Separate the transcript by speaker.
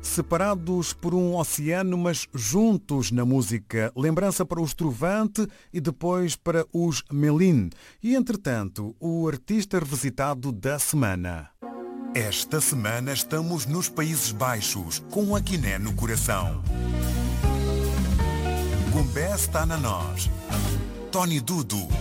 Speaker 1: Separados por um oceano, mas juntos na música. Lembrança para os Trovante e depois para os Meline. E, entretanto, o artista revisitado da semana. Esta semana estamos nos Países Baixos, com a Guiné no coração. Gumbé está na nós. Tony Dudu.